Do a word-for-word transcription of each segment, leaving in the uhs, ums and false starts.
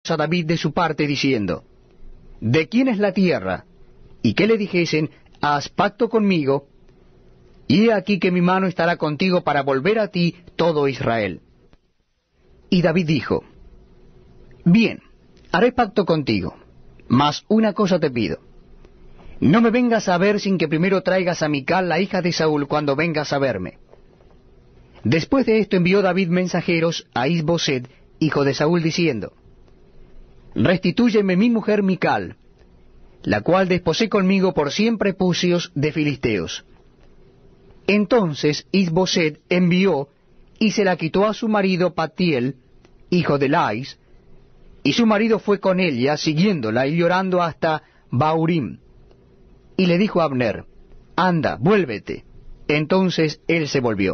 a David de su parte, diciendo, ¿de quién es la tierra? Y que le dijesen, haz pacto conmigo, y he aquí que mi mano estará contigo para volver a ti todo Israel. Y David dijo, bien, haré pacto contigo, mas una cosa te pido. No me vengas a ver sin que primero traigas a Mical, la hija de Saúl, cuando vengas a verme. Después de esto envió David mensajeros a Is-Boset, hijo de Saúl, diciendo, restitúyeme mi mujer Mical, la cual desposé conmigo por cien prepucios de filisteos. Entonces Is-Boset envió y se la quitó a su marido Patiel, hijo de Lais, y su marido fue con ella, siguiéndola y llorando hasta Bahurim. Y le dijo a Abner, anda, vuélvete. Entonces él se volvió.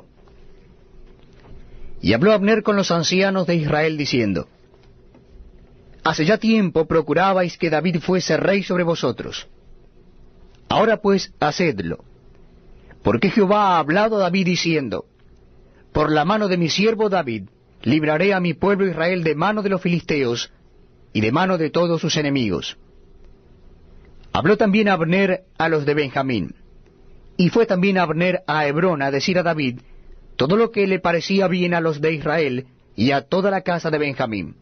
Y habló Abner con los ancianos de Israel, diciendo, hace ya tiempo procurabais que David fuese rey sobre vosotros. Ahora pues, hacedlo. Porque Jehová ha hablado a David diciendo, por la mano de mi siervo David, libraré a mi pueblo Israel de mano de los filisteos y de mano de todos sus enemigos. Habló también Abner a los de Benjamín, y fue también Abner a Hebrón a decir a David todo lo que le parecía bien a los de Israel y a toda la casa de Benjamín.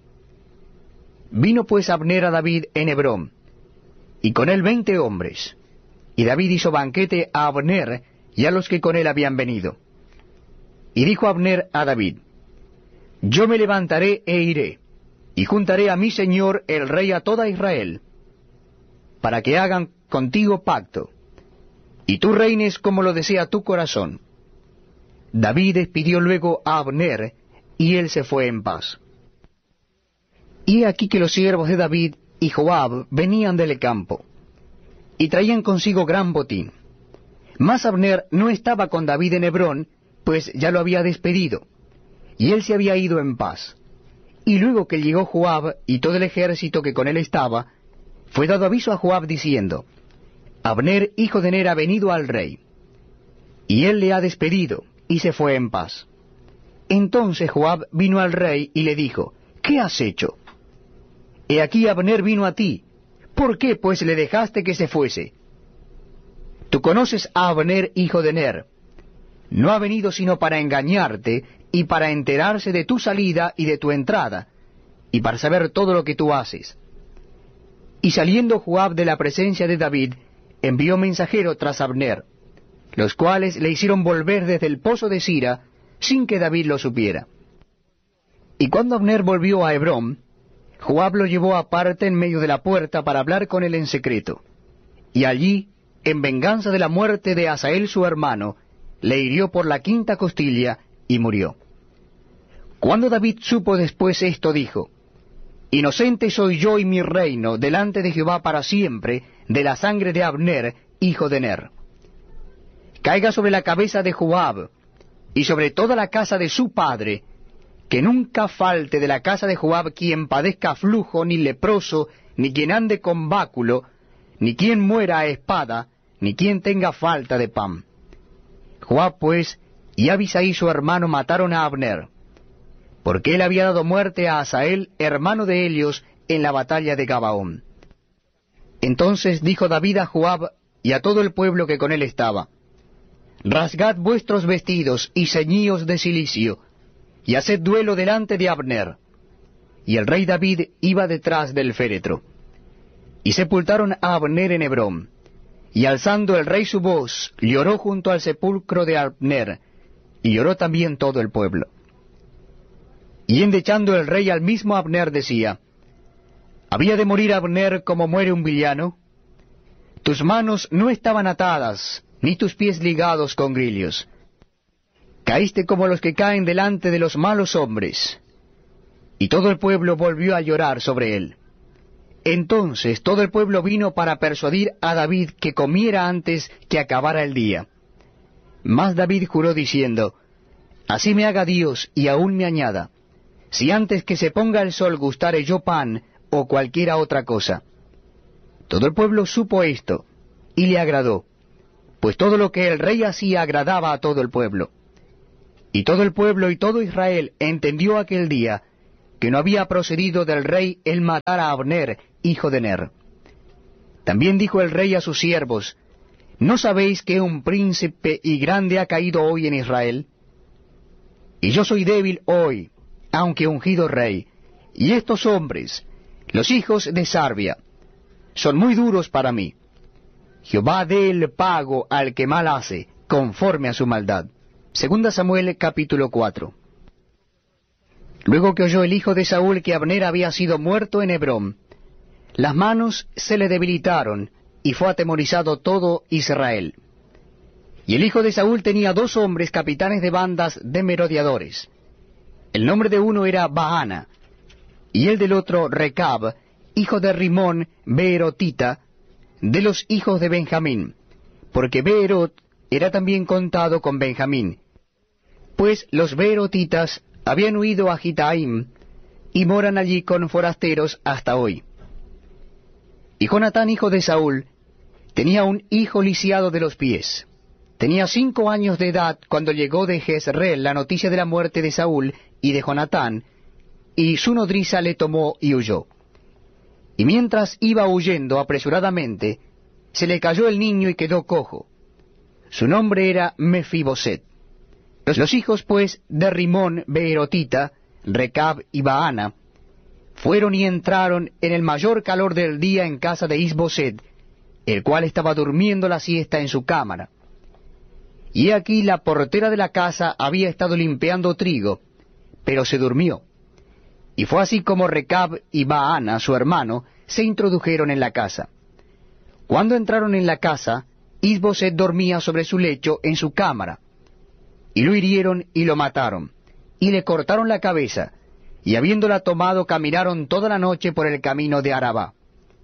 Vino pues Abner a David en Hebrón, y con él veinte hombres, y David hizo banquete a Abner y a los que con él habían venido. Y dijo Abner a David, yo me levantaré e iré, y juntaré a mi señor el rey a toda Israel, para que hagan contigo pacto, y tú reines como lo desea tu corazón. David despidió luego a Abner, y él se fue en paz. Y he aquí que los siervos de David y Joab venían del campo, y traían consigo gran botín. Mas Abner no estaba con David en Hebrón, pues ya lo había despedido, y él se había ido en paz. Y luego que llegó Joab y todo el ejército que con él estaba, fue dado aviso a Joab diciendo, Abner, hijo de Ner, ha venido al rey. Y él le ha despedido, y se fue en paz. Entonces Joab vino al rey y le dijo, ¿qué has hecho? He aquí Abner vino a ti. ¿Por qué pues le dejaste que se fuese? Tú conoces a Abner, hijo de Ner. No ha venido sino para engañarte y para enterarse de tu salida y de tu entrada, y para saber todo lo que tú haces. Y saliendo Joab de la presencia de David, envió mensajero tras Abner, los cuales le hicieron volver desde el pozo de Sira, sin que David lo supiera. Y cuando Abner volvió a Hebrón, Joab lo llevó aparte en medio de la puerta para hablar con él en secreto. Y allí, en venganza de la muerte de Asael su hermano, le hirió por la quinta costilla y murió. Cuando David supo después esto, dijo, Inocente soy yo y mi reino delante de Jehová para siempre de la sangre de Abner, hijo de Ner. Caiga sobre la cabeza de Joab y sobre toda la casa de su padre, que nunca falte de la casa de Joab quien padezca flujo, ni leproso, ni quien ande con báculo, ni quien muera a espada, ni quien tenga falta de pan. Joab pues y Abisai su hermano mataron a Abner, porque él había dado muerte a Asael, hermano de Helios, en la batalla de Gabaón. Entonces dijo David a Joab y a todo el pueblo que con él estaba, Rasgad vuestros vestidos y ceñíos de cilicio, y haced duelo delante de Abner. Y el rey David iba detrás del féretro. Y sepultaron a Abner en Hebrón. Y alzando el rey su voz, lloró junto al sepulcro de Abner, y lloró también todo el pueblo. Y endechando el rey al mismo Abner decía, ¿había de morir Abner como muere un villano? Tus manos no estaban atadas, ni tus pies ligados con grillos. Caíste como los que caen delante de los malos hombres. Y todo el pueblo volvió a llorar sobre él. Entonces todo el pueblo vino para persuadir a David que comiera antes que acabara el día. Mas David juró diciendo, Así me haga Dios y aún me añada, si antes que se ponga el sol gustare yo pan o cualquiera otra cosa. Todo el pueblo supo esto, y le agradó, pues todo lo que el rey hacía agradaba a todo el pueblo. Y todo el pueblo y todo Israel entendió aquel día que no había procedido del rey el matar a Abner, hijo de Ner. También dijo el rey a sus siervos, ¿no sabéis que un príncipe y grande ha caído hoy en Israel? Y yo soy débil hoy, aunque ungido rey, y estos hombres, los hijos de Sarbia, son muy duros para mí. Jehová dé el pago al que mal hace, conforme a su maldad. Segunda Samuel capítulo cuatro. Luego que oyó el hijo de Saúl que Abner había sido muerto en Hebrón, las manos se le debilitaron, y fue atemorizado todo Israel. Y el hijo de Saúl tenía dos hombres capitanes de bandas de merodeadores. El nombre de uno era Baana, y el del otro Recab, hijo de Rimón Beerotita, de los hijos de Benjamín, porque Beerot era también contado con Benjamín, pues los Beerotitas habían huido a Gitaim, y moran allí con forasteros hasta hoy. Y Jonatán, hijo de Saúl, tenía un hijo lisiado de los pies. Tenía cinco años de edad cuando llegó de Jezreel la noticia de la muerte de Saúl y de Jonatán, y su nodriza le tomó y huyó. Y mientras iba huyendo apresuradamente, se le cayó el niño y quedó cojo. Su nombre era Mefiboset. Los, los hijos, pues, de Rimón Beerotita, Recab y Baana, fueron y entraron en el mayor calor del día en casa de Isboset, el cual estaba durmiendo la siesta en su cámara. Y he aquí la portera de la casa había estado limpiando trigo, pero se durmió. Y fue así como Recab y Baana, su hermano, se introdujeron en la casa. Cuando entraron en la casa, Isboset dormía sobre su lecho en su cámara. Y lo hirieron y lo mataron, y le cortaron la cabeza, y habiéndola tomado caminaron toda la noche por el camino de Arabá.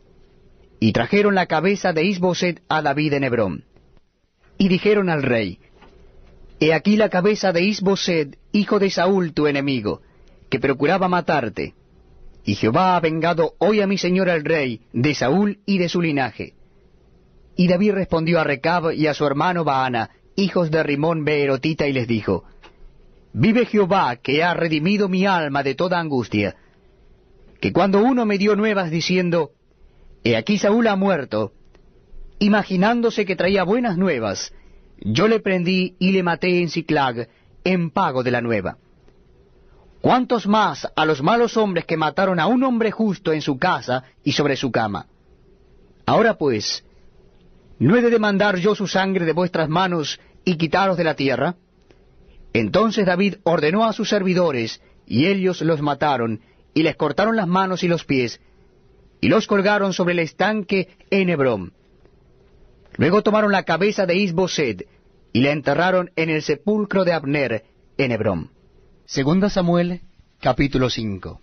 Y trajeron la cabeza de Isboset a David en Hebrón. Y dijeron al rey, He aquí la cabeza de Isboset, hijo de Saúl tu enemigo, que procuraba matarte. Y Jehová ha vengado hoy a mi señor el rey, de Saúl y de su linaje. Y David respondió a Recab y a su hermano Baana, hijos de Rimón Beerotita, y les dijo, Vive Jehová, que ha redimido mi alma de toda angustia, que cuando uno me dio nuevas diciendo, He aquí Saúl ha muerto, imaginándose que traía buenas nuevas, yo le prendí y le maté en Siclag, en pago de la nueva. ¿Cuántos más a los malos hombres que mataron a un hombre justo en su casa y sobre su cama? Ahora pues, ¿no he de demandar yo su sangre de vuestras manos y quitaros de la tierra? Entonces David ordenó a sus servidores, y ellos los mataron, y les cortaron las manos y los pies, y los colgaron sobre el estanque en Hebrón. Luego tomaron la cabeza de Isboset, y la enterraron en el sepulcro de Abner en Hebrón. Segunda Samuel, capítulo cinco.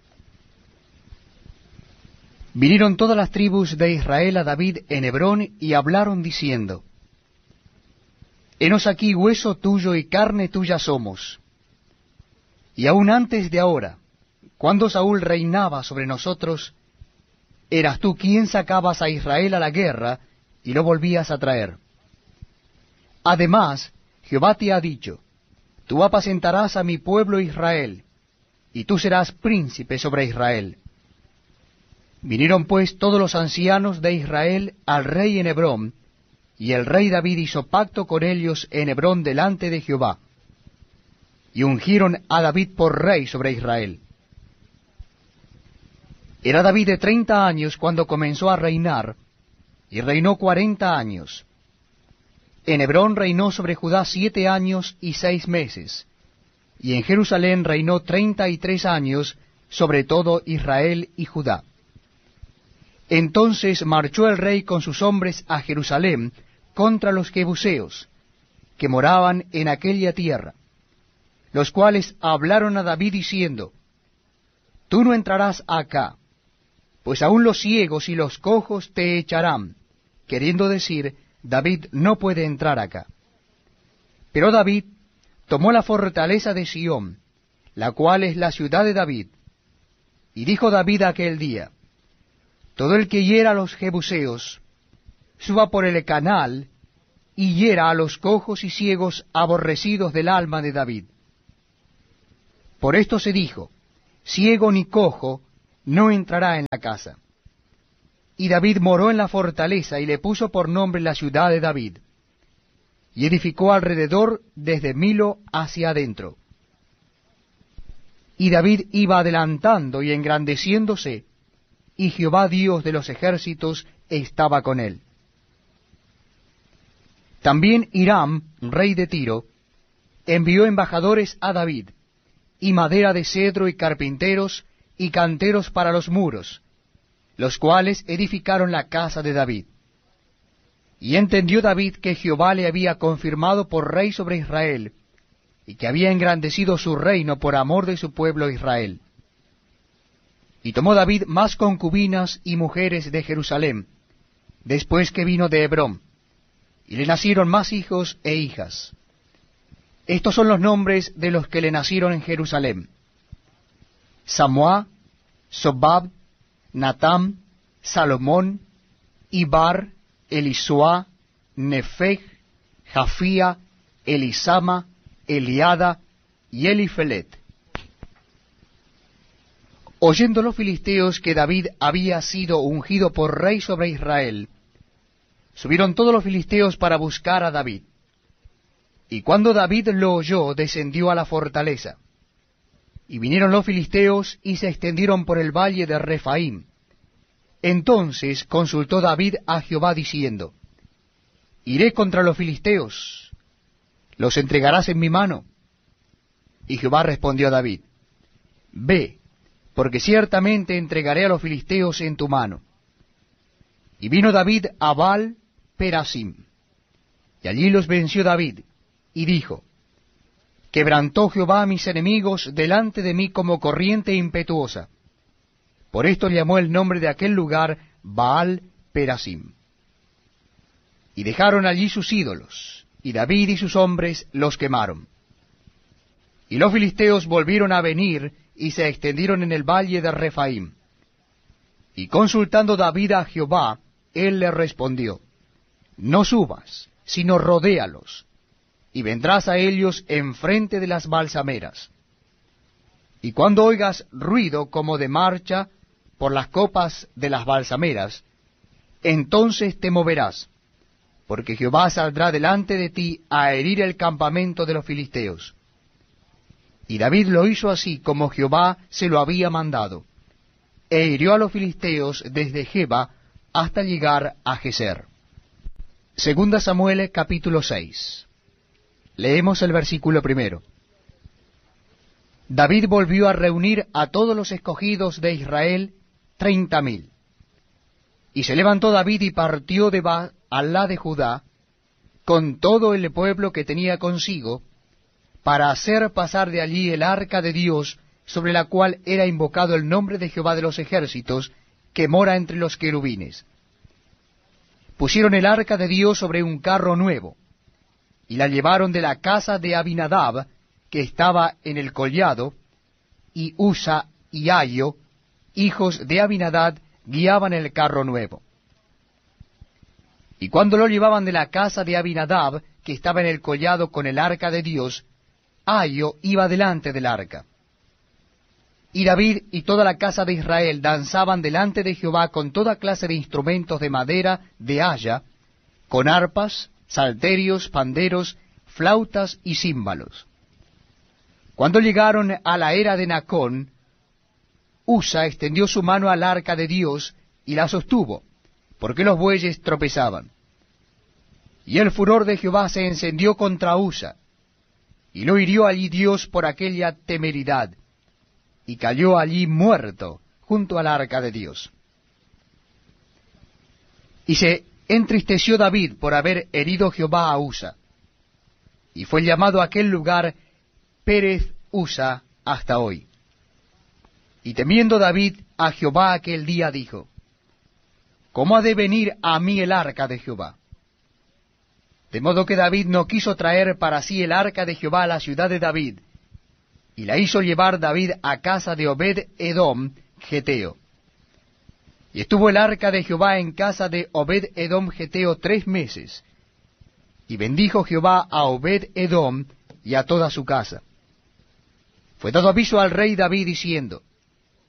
Vinieron todas las tribus de Israel a David en Hebrón, y hablaron diciendo, Henos aquí hueso tuyo y carne tuya somos. Y aun antes de ahora, cuando Saúl reinaba sobre nosotros, eras tú quien sacabas a Israel a la guerra, y lo volvías a traer. Además, Jehová te ha dicho, Tú apacentarás a mi pueblo Israel, y tú serás príncipe sobre Israel. Vinieron pues todos los ancianos de Israel al rey en Hebrón, y el rey David hizo pacto con ellos en Hebrón delante de Jehová, y ungieron a David por rey sobre Israel. Era David de treinta años cuando comenzó a reinar, y reinó cuarenta años. En Hebrón reinó sobre Judá siete años y seis meses, y en Jerusalén reinó treinta y tres años sobre todo Israel y Judá. Entonces marchó el rey con sus hombres a Jerusalén contra los jebuseos, que moraban en aquella tierra, los cuales hablaron a David diciendo, Tú no entrarás acá, pues aun los ciegos y los cojos te echarán, queriendo decir, David no puede entrar acá. Pero David tomó la fortaleza de Sión, la cual es la ciudad de David, y dijo David aquel día, Todo el que hiera a los jebuseos, suba por el canal, y hiera a los cojos y ciegos aborrecidos del alma de David. Por esto se dijo, ciego ni cojo no entrará en la casa. Y David moró en la fortaleza y le puso por nombre la ciudad de David, y edificó alrededor desde Milo hacia adentro. Y David iba adelantando y engrandeciéndose, y Jehová Dios de los ejércitos estaba con él. También Hiram, rey de Tiro, envió embajadores a David, y madera de cedro y carpinteros y canteros para los muros, los cuales edificaron la casa de David. Y entendió David que Jehová le había confirmado por rey sobre Israel, y que había engrandecido su reino por amor de su pueblo Israel. Y tomó David más concubinas y mujeres de Jerusalén, después que vino de Hebrón, y le nacieron más hijos e hijas. Estos son los nombres de los que le nacieron en Jerusalén: Samuá, Sobab, Natam, Salomón, Ibar, Elisuá, Nefeg, Jafía, Elisama, Eliada y Elifelet. Oyendo los filisteos que David había sido ungido por rey sobre Israel, subieron todos los filisteos para buscar a David. Y cuando David lo oyó, descendió a la fortaleza. Y vinieron los filisteos y se extendieron por el valle de Refaim. Entonces consultó David a Jehová diciendo: ¿Iré contra los filisteos? ¿Los entregarás en mi mano? Y Jehová respondió a David: Ve, porque ciertamente entregaré a los filisteos en tu mano. Y vino David a Baal Perasim, y allí los venció David, y dijo: Quebrantó Jehová a mis enemigos delante de mí como corriente impetuosa. Por esto llamó el nombre de aquel lugar Baal Perasim. Y dejaron allí sus ídolos, y David y sus hombres los quemaron. Y los filisteos volvieron a venir, y se extendieron en el valle de Refaim. Y consultando David a Jehová, él le respondió: No subas, sino rodéalos, y vendrás a ellos enfrente de las balsameras. Y cuando oigas ruido como de marcha por las copas de las balsameras, entonces te moverás, porque Jehová saldrá delante de ti a herir el campamento de los filisteos. Y David lo hizo así como Jehová se lo había mandado, e hirió a los filisteos desde Geba hasta llegar a Geser. Segunda Samuel capítulo seis. Leemos el versículo primero. David volvió a reunir a todos los escogidos de Israel, treinta mil. Y se levantó David y partió de Baalá de Judá, con todo el pueblo que tenía consigo, para hacer pasar de allí el arca de Dios, sobre la cual era invocado el nombre de Jehová de los ejércitos, que mora entre los querubines. Pusieron el arca de Dios sobre un carro nuevo, y la llevaron de la casa de Abinadab, que estaba en el collado, y Usa y Ayo, hijos de Abinadab, guiaban el carro nuevo. Y cuando lo llevaban de la casa de Abinadab, que estaba en el collado con el arca de Dios, Ayo iba delante del arca. Y David y toda la casa de Israel danzaban delante de Jehová con toda clase de instrumentos de madera de haya, con arpas, salterios, panderos, flautas y címbalos. Cuando llegaron a la era de Nacón, Usa extendió su mano al arca de Dios y la sostuvo, porque los bueyes tropezaban. Y el furor de Jehová se encendió contra Usa, y lo hirió allí Dios por aquella temeridad, y cayó allí muerto junto al arca de Dios. Y se entristeció David por haber herido Jehová a Usa, y fue llamado aquel lugar Pérez Usa hasta hoy. Y temiendo David a Jehová aquel día dijo: ¿Cómo ha de venir a mí el arca de Jehová? De modo que David no quiso traer para sí el arca de Jehová a la ciudad de David, y la hizo llevar David a casa de Obed-Edom, Geteo. Y estuvo el arca de Jehová en casa de Obed-Edom, Geteo, tres meses. Y bendijo Jehová a Obed-Edom y a toda su casa. Fue dado aviso al rey David diciendo: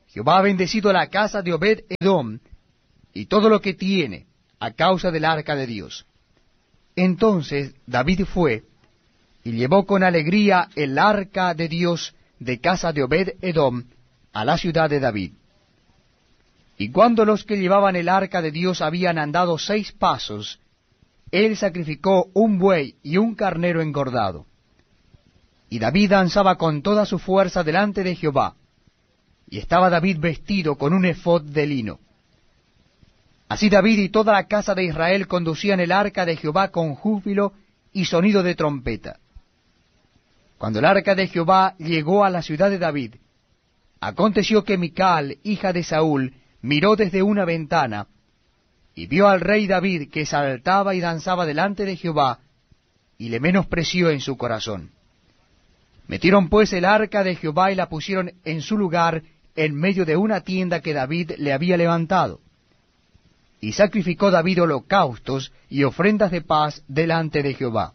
Jehová ha bendecido la casa de Obed-Edom y todo lo que tiene, a causa del arca de Dios. Entonces David fue y llevó con alegría el arca de Dios de casa de Obed-Edom a la ciudad de David. Y cuando los que llevaban el arca de Dios habían andado seis pasos, él sacrificó un buey y un carnero engordado. Y David danzaba con toda su fuerza delante de Jehová, y estaba David vestido con un efod de lino. Así David y toda la casa de Israel conducían el arca de Jehová con júbilo y sonido de trompeta. Cuando el arca de Jehová llegó a la ciudad de David, aconteció que Mical, hija de Saúl, miró desde una ventana, y vio al rey David que saltaba y danzaba delante de Jehová, y le menospreció en su corazón. Metieron pues el arca de Jehová y la pusieron en su lugar en medio de una tienda que David le había levantado. Y sacrificó David holocaustos y ofrendas de paz delante de Jehová.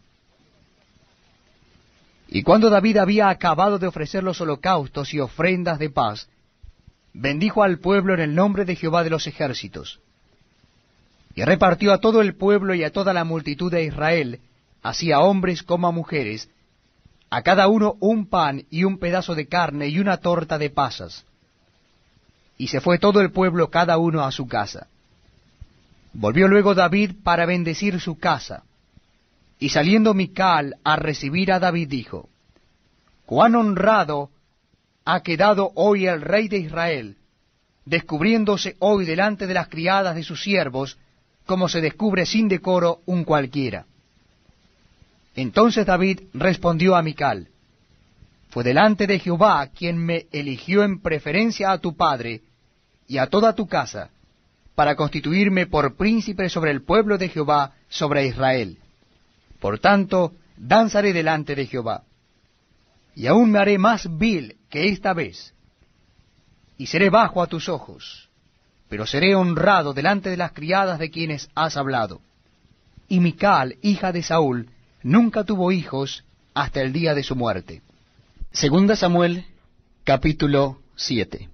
Y cuando David había acabado de ofrecer los holocaustos y ofrendas de paz, bendijo al pueblo en el nombre de Jehová de los ejércitos. Y repartió a todo el pueblo y a toda la multitud de Israel, así a hombres como a mujeres, a cada uno un pan y un pedazo de carne y una torta de pasas. Y se fue todo el pueblo cada uno a su casa. Volvió luego David para bendecir su casa. Y saliendo Mical a recibir a David dijo, «Cuán honrado ha quedado hoy el rey de Israel, descubriéndose hoy delante de las criadas de sus siervos, como se descubre sin decoro un cualquiera». Entonces David respondió a Mical, «Fue delante de Jehová quien me eligió en preferencia a tu padre y a toda tu casa, para constituirme por príncipe sobre el pueblo de Jehová, sobre Israel. Por tanto, danzaré delante de Jehová. Y aún me haré más vil que esta vez, y seré bajo a tus ojos, pero seré honrado delante de las criadas de quienes has hablado». Y Mical, hija de Saúl, nunca tuvo hijos hasta el día de su muerte. Segunda Samuel, capítulo siete.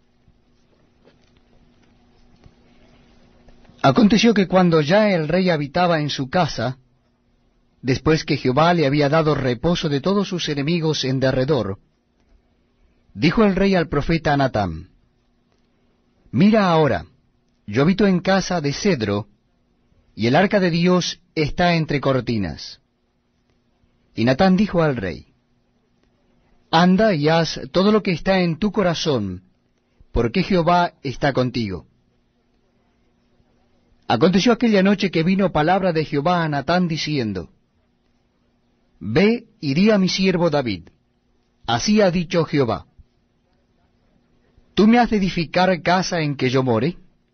Aconteció que cuando ya el rey habitaba en su casa, después que Jehová le había dado reposo de todos sus enemigos en derredor, dijo el rey al profeta Natán, «Mira ahora, yo habito en casa de cedro, y el arca de Dios está entre cortinas». Y Natán dijo al rey, «Anda y haz todo lo que está en tu corazón, porque Jehová está contigo». Aconteció aquella noche que vino palabra de Jehová a Natán diciendo, «Ve y di a mi siervo David, así ha dicho Jehová, ¿tú me has de edificar casa en que yo more?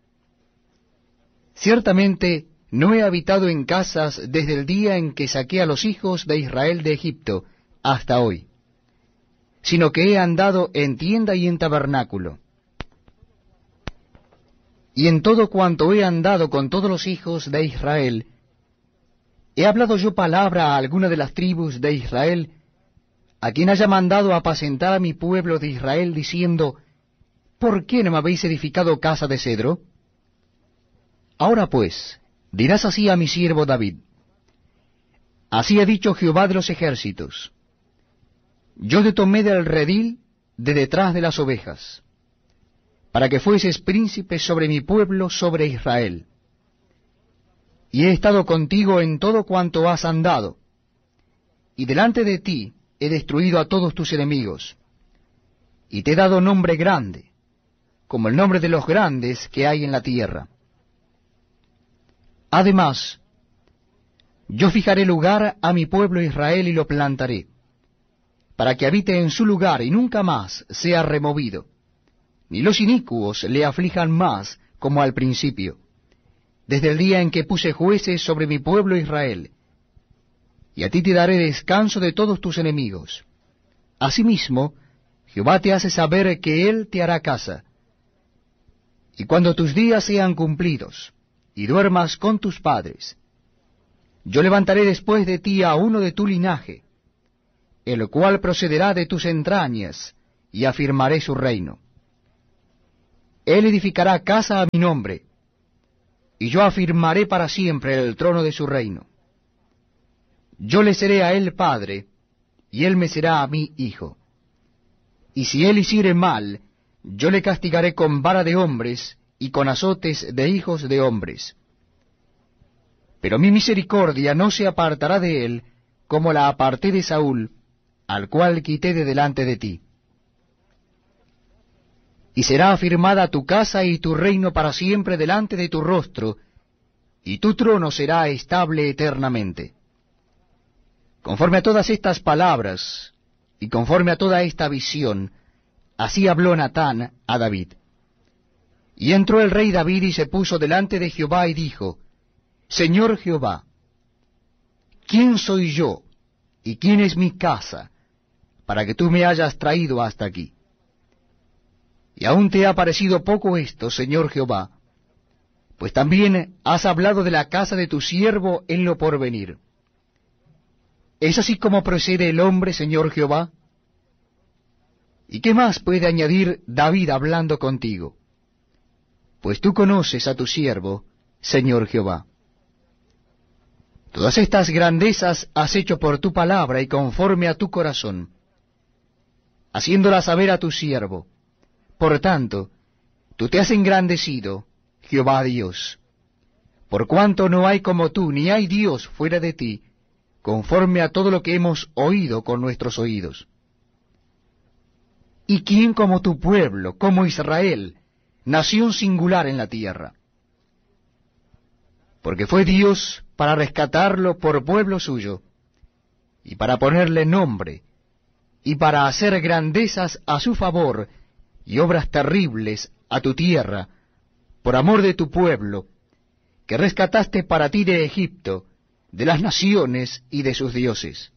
Ciertamente no he habitado en casas desde el día en que saqué a los hijos de Israel de Egipto hasta hoy, sino que he andado en tienda y en tabernáculo. Y en todo cuanto he andado con todos los hijos de Israel, ¿he hablado yo palabra a alguna de las tribus de Israel, a quien haya mandado apacentar a mi pueblo de Israel, diciendo, ¿por qué no me habéis edificado casa de cedro? Ahora pues, dirás así a mi siervo David, así ha dicho Jehová de los ejércitos, yo te tomé del redil de detrás de las ovejas, para que fueses príncipe sobre mi pueblo, sobre Israel. Y he estado contigo en todo cuanto has andado, y delante de ti he destruido a todos tus enemigos, y te he dado nombre grande, como el nombre de los grandes que hay en la tierra. Además, yo fijaré lugar a mi pueblo Israel y lo plantaré, para que habite en su lugar y nunca más sea removido, ni los inicuos le aflijan más como al principio, desde el día en que puse jueces sobre mi pueblo Israel. Y a ti te daré descanso de todos tus enemigos. Asimismo, Jehová te hace saber que Él te hará casa. Y cuando tus días sean cumplidos, y duermas con tus padres, yo levantaré después de ti a uno de tu linaje, el cual procederá de tus entrañas, y afirmaré su reino. él edificará casa a mi nombre, y yo afirmaré para siempre el trono de su reino. Yo le seré a él padre, y él me será a mí hijo. Y si él hiciere mal, yo le castigaré con vara de hombres, y con azotes de hijos de hombres. Pero mi misericordia no se apartará de él, como la aparté de Saúl, al cual quité de delante de ti. Y será afirmada tu casa y tu reino para siempre delante de tu rostro, y tu trono será estable eternamente. Conforme a todas estas palabras, y conforme a toda esta visión, así habló Natán a David. Y entró el rey David y se puso delante de Jehová y dijo, Señor Jehová, ¿quién soy yo, y quién es mi casa, para que tú me hayas traído hasta aquí? Y aún te ha parecido poco esto, Señor Jehová, pues también has hablado de la casa de tu siervo en lo porvenir. ¿Es así como procede el hombre, Señor Jehová? ¿Y qué más puede añadir David hablando contigo? Pues tú conoces a tu siervo, Señor Jehová. Todas estas grandezas has hecho por tu palabra y conforme a tu corazón, haciéndola saber a tu siervo. Por tanto, tú te has engrandecido, Jehová Dios, por cuanto no hay como tú, ni hay Dios fuera de ti, conforme a todo lo que hemos oído con nuestros oídos. ¿Y quién como tu pueblo, como Israel, nación singular en la tierra? Porque fue Dios para rescatarlo por pueblo suyo, y para ponerle nombre, y para hacer grandezas a su favor, y obras terribles a tu tierra, por amor de tu pueblo, que rescataste para ti de Egipto, de las naciones y de sus dioses.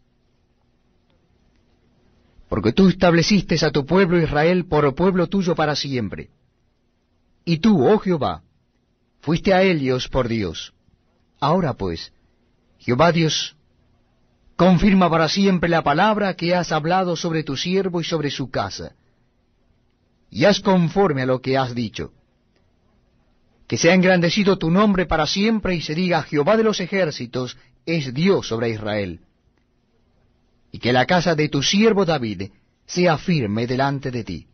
Porque tú estableciste a tu pueblo Israel por pueblo tuyo para siempre. Y tú, oh Jehová, fuiste a ellos por Dios. Ahora pues, Jehová Dios, confirma para siempre la palabra que has hablado sobre tu siervo y sobre su casa, y haz conforme a lo que has dicho. Que sea engrandecido tu nombre para siempre, y se diga, Jehová de los ejércitos es Dios sobre Israel. Y que la casa de tu siervo David sea firme delante de ti.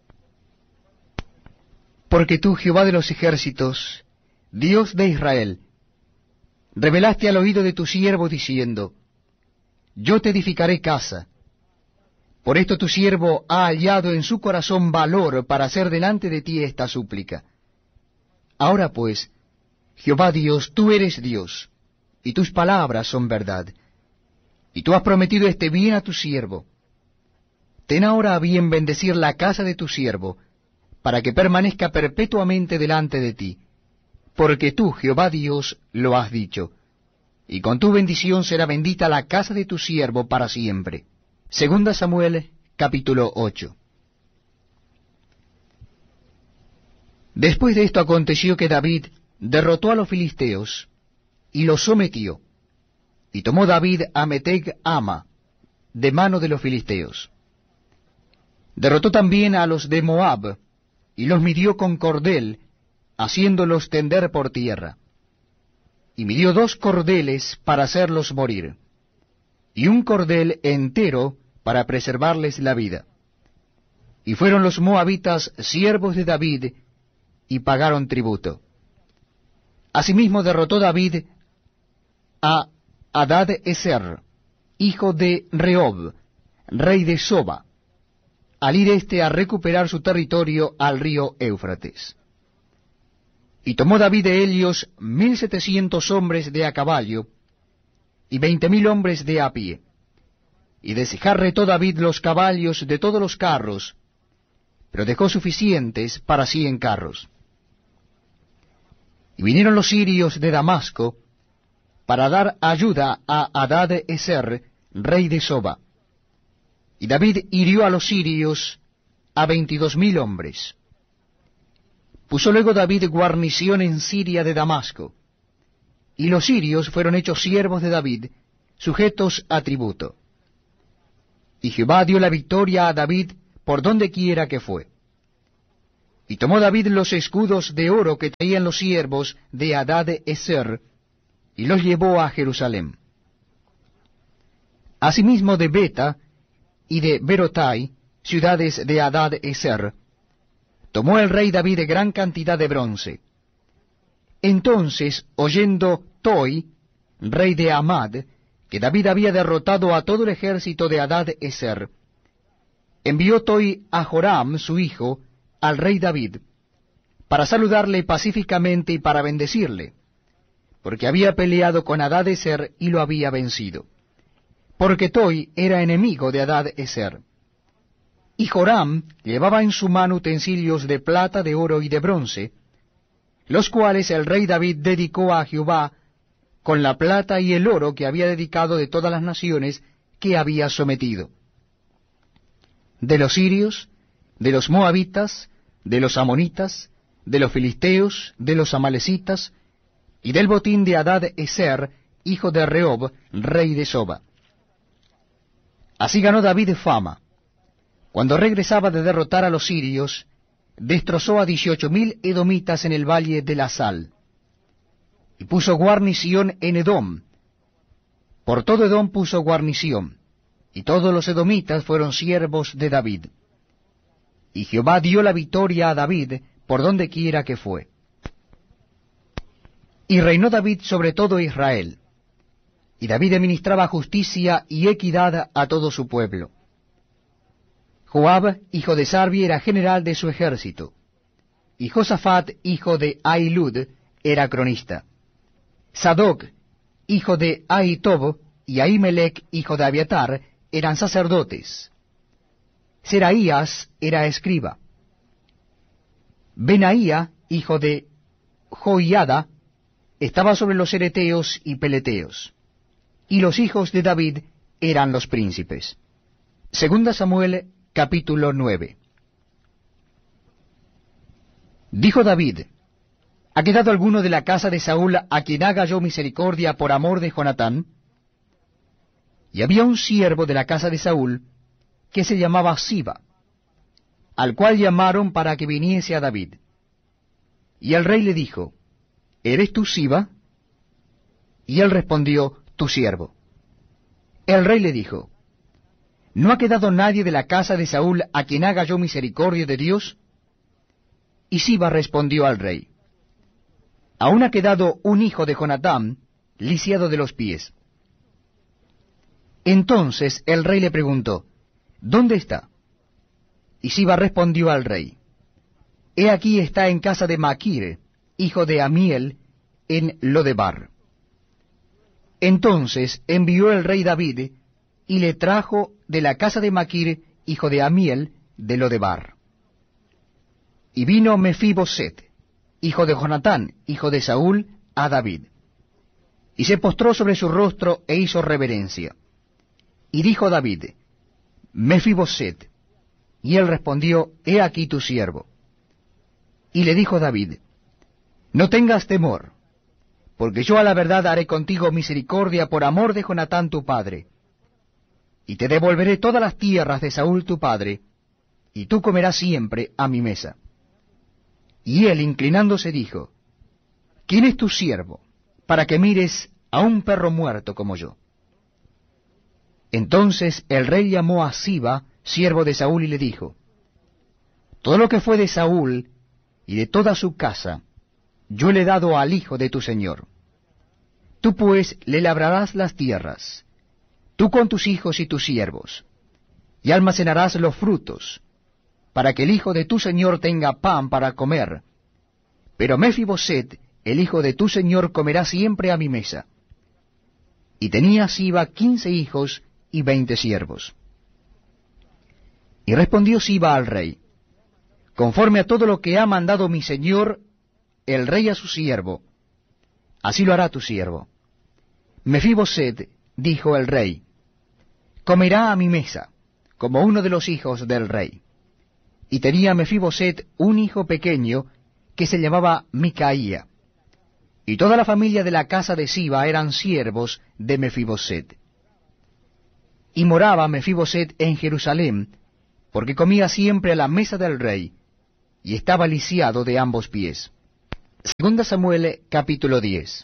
Porque tú, Jehová de los ejércitos, Dios de Israel, revelaste al oído de tu siervo diciendo, yo te edificaré casa. Por esto tu siervo ha hallado en su corazón valor para hacer delante de ti esta súplica. Ahora pues, Jehová Dios, tú eres Dios, y tus palabras son verdad, y tú has prometido este bien a tu siervo. Ten ahora a bien bendecir la casa de tu siervo, para que permanezca perpetuamente delante de ti, porque tú, Jehová Dios, lo has dicho, y con tu bendición será bendita la casa de tu siervo para siempre. Segunda Samuel, capítulo ocho. Después de esto aconteció que David derrotó a los filisteos, y los sometió, y tomó David a Meteg Ama, de mano de los filisteos. Derrotó también a los de Moab, y los midió con cordel, haciéndolos tender por tierra. Y midió dos cordeles para hacerlos morir, y un cordel entero para preservarles la vida. Y fueron los moabitas siervos de David, y pagaron tributo. Asimismo derrotó David a Hadad-ezer, hijo de Rehob, rey de Soba, al ir éste a recuperar su territorio al río Éufrates. Y tomó David de ellos mil setecientos hombres de a caballo, y veinte mil hombres de a pie. Y desjarretó David los caballos de todos los carros, pero dejó suficientes para cien carros. Y vinieron los sirios de Damasco, para dar ayuda a Hadad-ezer, rey de Soba. Y David hirió a los sirios a veintidós mil hombres. Puso luego David guarnición en Siria de Damasco, y los sirios fueron hechos siervos de David, sujetos a tributo. Y Jehová dio la victoria a David por donde quiera que fue. Y tomó David los escudos de oro que traían los siervos de Hadad-ezer, y los llevó a Jerusalén. Asimismo de Beta y de Berotai, ciudades de Hadad-ezer, tomó el rey David gran cantidad de bronce. Entonces, oyendo Toi, rey de Amad, que David había derrotado a todo el ejército de Hadad-ezer, envió Toi a Joram, su hijo, al rey David, para saludarle pacíficamente y para bendecirle, porque había peleado con Hadad-ezer y lo había vencido, porque Toi era enemigo de Hadad-ezer. Y Joram llevaba en su mano utensilios de plata, de oro y de bronce, los cuales el rey David dedicó a Jehová con la plata y el oro que había dedicado de todas las naciones que había sometido, de los sirios, de los moabitas, de los amonitas, de los filisteos, de los amalecitas, y del botín de Hadad-ezer, hijo de Rehob, rey de Soba. Así ganó David fama. Cuando regresaba de derrotar a los sirios, destrozó a dieciocho mil edomitas en el valle de la Sal, y puso guarnición en Edom. Por todo Edom puso guarnición, y todos los edomitas fueron siervos de David. Y Jehová dio la victoria a David por donde quiera que fue. Y reinó David sobre todo Israel, y David administraba justicia y equidad a todo su pueblo. Joab, hijo de Sarvi, era general de su ejército, y Josafat, hijo de Ahilud, era cronista. Sadoc, hijo de Ahitob, y Ahimelech, hijo de Abiatar, eran sacerdotes. Seraías era escriba. Benaía, hijo de Joiada, estaba sobre los ereteos y peleteos. Y los hijos de David eran los príncipes. Segunda Samuel, capítulo nueve. Dijo David: ¿Ha quedado alguno de la casa de Saúl a quien haga yo misericordia por amor de Jonatán? Y había un siervo de la casa de Saúl que se llamaba Siba, al cual llamaron para que viniese a David. Y el rey le dijo: ¿Eres tú Siba? Y él respondió: Tu siervo. El rey le dijo: ¿No ha quedado nadie de la casa de Saúl a quien haga yo misericordia de Dios? Y Siba respondió al rey: Aún ha quedado un hijo de Jonatán, lisiado de los pies. Entonces el rey le preguntó: ¿Dónde está? Y Siba respondió al rey: He aquí está en casa de Maquir, hijo de Amiel, en Lodebar. Entonces envió el rey David, y le trajo de la casa de Maquir, hijo de Amiel, de Lodebar. Y vino Mefiboset, hijo de Jonatán, hijo de Saúl, a David. Y se postró sobre su rostro e hizo reverencia. Y dijo David: Mefiboset. Y él respondió: He aquí tu siervo. Y le dijo David: No tengas temor, porque yo a la verdad haré contigo misericordia por amor de Jonatán tu padre. Y te devolveré todas las tierras de Saúl tu padre, y tú comerás siempre a mi mesa. Y él, inclinándose, dijo: ¿Quién es tu siervo, para que mires a un perro muerto como yo? Entonces el rey llamó a Siba, siervo de Saúl, y le dijo: Todo lo que fue de Saúl y de toda su casa, yo le he dado al hijo de tu señor. Tú pues le labrarás las tierras, tú con tus hijos y tus siervos, y almacenarás los frutos, para que el hijo de tu señor tenga pan para comer. Pero Mefiboset, el hijo de tu señor, comerá siempre a mi mesa. Y tenía Siba quince hijos y veinte siervos. Y respondió Siba al rey: Conforme a todo lo que ha mandado mi señor, el rey a su siervo, así lo hará tu siervo. Mefiboset, dijo el rey, comerá a mi mesa, como uno de los hijos del rey. Y tenía Mefiboset un hijo pequeño, que se llamaba Micaía. Y toda la familia de la casa de Siba eran siervos de Mefiboset. Y moraba Mefiboset en Jerusalén, porque comía siempre a la mesa del rey, y estaba lisiado de ambos pies. Segunda Samuel, capítulo diez.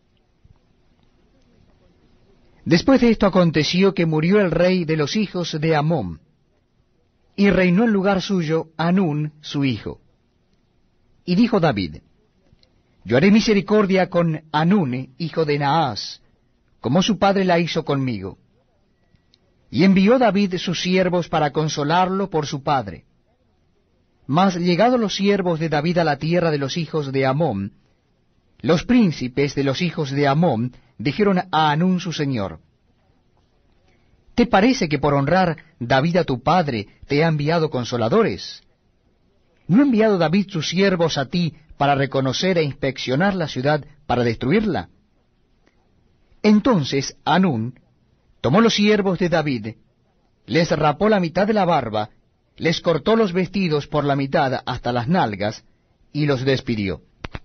Después de esto aconteció que murió el rey de los hijos de Amón, y reinó en lugar suyo Hanún su hijo. Y dijo David, yo haré misericordia con Hanún, hijo de Naas, como su padre la hizo conmigo. Y envió David sus siervos para consolarlo por su padre. Mas llegados los siervos de David a la tierra de los hijos de Amón, los príncipes de los hijos de Amón dijeron a Hanún su señor, ¿te parece que por honrar David a tu padre te ha enviado consoladores? ¿No ha enviado David sus siervos a ti para reconocer e inspeccionar la ciudad para destruirla? Entonces Hanún tomó los siervos de David, les rapó la mitad de la barba, les cortó los vestidos por la mitad hasta las nalgas, y los despidió.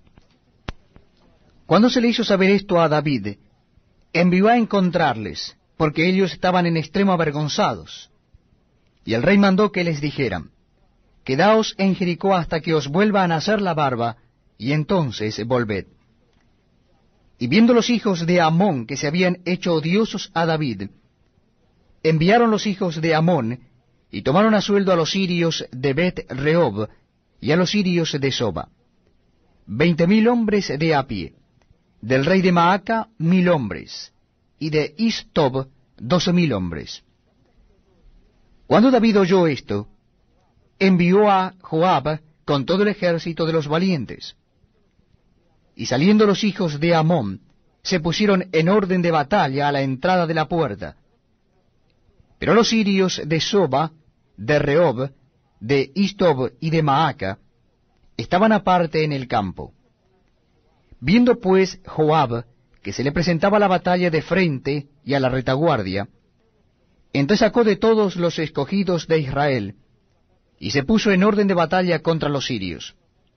Cuando se le hizo saber esto a David, envió a encontrarles, porque ellos estaban en extremo avergonzados. Y el rey mandó que les dijeran, quedaos en Jericó hasta que os vuelva a nacer la barba, y entonces volved. Y viendo los hijos de Amón que se habían hecho odiosos a David, enviaron los hijos de Amón, y tomaron a sueldo a los sirios de Bet-Rehob, y a los sirios de Soba, veinte mil hombres de a pie, del rey de Maaca mil hombres, y de Istob doce mil hombres. Cuando David oyó esto, envió a Joab con todo el ejército de los valientes. Y saliendo los hijos de Amón, se pusieron en orden de batalla a la entrada de la puerta. Pero los sirios de Soba, de Rehob, de Istob y de Maaca estaban aparte en el campo. Viendo pues Joab que se le presentaba la batalla de frente y a la retaguardia, entonces sacó de todos los escogidos de Israel, y se puso en orden de batalla contra los sirios.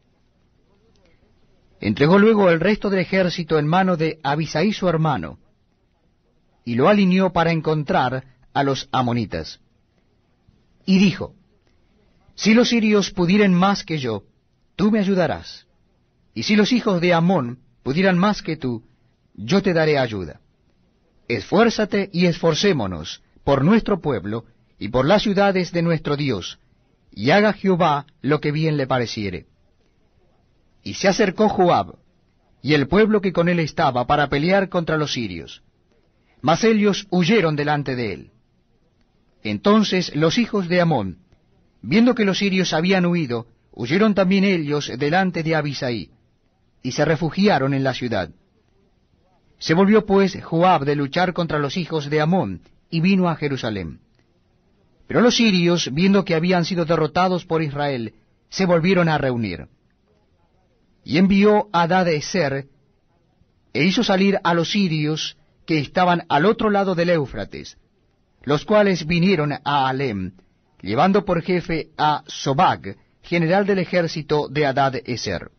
Entregó luego el resto del ejército en mano de Abisai su hermano, y lo alineó para encontrar a los amonitas. Y dijo, si los sirios pudieren más que yo, tú me ayudarás, y si los hijos de Amón pudieran más que tú, yo te daré ayuda. Esfuérzate y esforcémonos por nuestro pueblo y por las ciudades de nuestro Dios, y haga Jehová lo que bien le pareciere. Y se acercó Joab, y el pueblo que con él estaba, para pelear contra los sirios. Mas ellos huyeron delante de él. Entonces los hijos de Amón, viendo que los sirios habían huido, huyeron también ellos delante de Abisai, y se refugiaron en la ciudad. Se volvió pues Joab de luchar contra los hijos de Amón, y vino a Jerusalén. Pero los sirios, viendo que habían sido derrotados por Israel, se volvieron a reunir. Y envió a Hadad-ezer, e hizo salir a los sirios que estaban al otro lado del Éufrates, los cuales vinieron a Alem, llevando por jefe a Sobag, general del ejército de Hadad-ezer.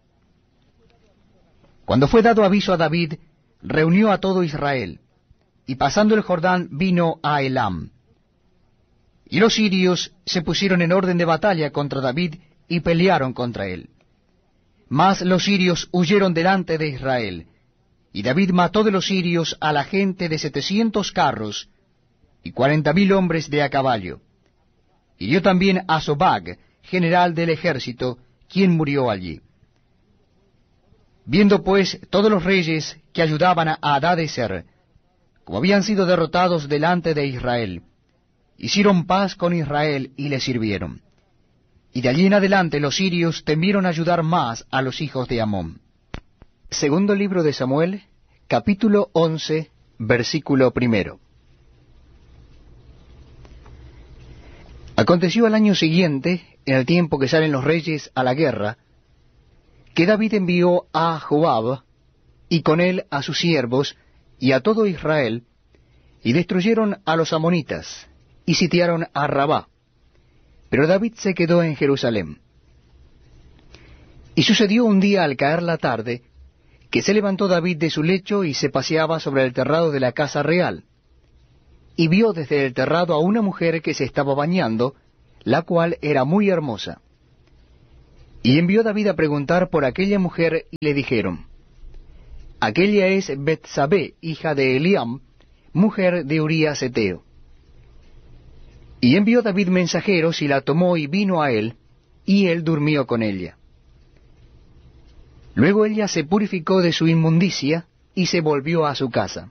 Cuando fue dado aviso a David, reunió a todo Israel, y pasando el Jordán vino a Elam. Y los sirios se pusieron en orden de batalla contra David, y pelearon contra él. Mas los sirios huyeron delante de Israel, y David mató de los sirios a la gente de setecientos carros, y cuarenta mil hombres de a caballo. Y dio también a Sobag, general del ejército, quien murió allí. Viendo pues todos los reyes que ayudaban a Hadad-ezer, como habían sido derrotados delante de Israel, hicieron paz con Israel y le sirvieron. Y de allí en adelante los sirios temieron ayudar más a los hijos de Amón. Segundo libro de Samuel, capítulo once, versículo primero. Aconteció al año siguiente, en el tiempo que salen los reyes a la guerra, que David envió a Joab, y con él a sus siervos, y a todo Israel, y destruyeron a los amonitas, y sitiaron a Rabá. Pero David se quedó en Jerusalén. Y sucedió un día al caer la tarde, que se levantó David de su lecho y se paseaba sobre el terrado de la casa real, y vio desde el terrado a una mujer que se estaba bañando, la cual era muy hermosa. Y envió David a preguntar por aquella mujer, y le dijeron, aquella es Betsabé, hija de Eliam, mujer de Urías Heteo. Y envió David mensajeros, y la tomó y vino a él, y él durmió con ella. Luego ella se purificó de su inmundicia, y se volvió a su casa.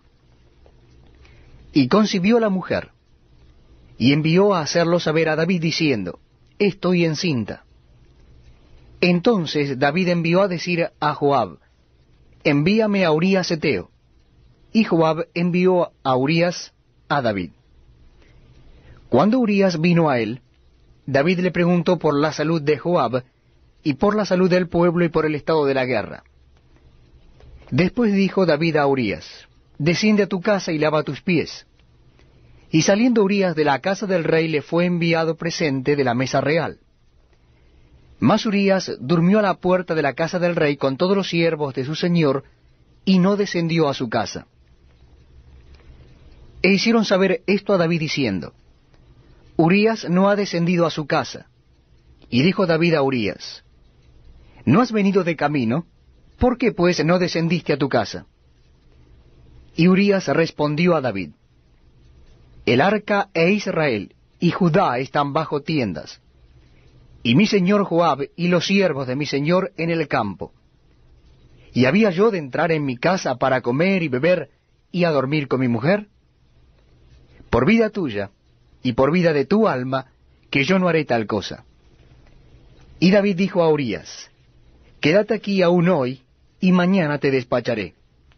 Y concibió la mujer, y envió a hacerlo saber a David, diciendo, estoy encinta. Entonces David envió a decir a Joab, envíame a Urías Heteo. Y Joab envió a Urías a David. Cuando Urías vino a él, David le preguntó por la salud de Joab, y por la salud del pueblo y por el estado de la guerra. Después dijo David a Urías, desciende a tu casa y lava tus pies. Y saliendo Urías de la casa del rey, le fue enviado presente de la mesa real. Mas Urías durmió a la puerta de la casa del rey con todos los siervos de su señor, y no descendió a su casa. E hicieron saber esto a David diciendo, Urías no ha descendido a su casa. Y dijo David a Urías, ¿no has venido de camino? ¿Por qué pues no descendiste a tu casa? Y Urías respondió a David, el arca e Israel y Judá están bajo tiendas, y mi señor Joab y los siervos de mi señor en el campo. ¿Y había yo de entrar en mi casa para comer y beber y a dormir con mi mujer? Por vida tuya y por vida de tu alma, que yo no haré tal cosa. Y David dijo a Urías, quédate aquí aún hoy, y mañana te despacharé.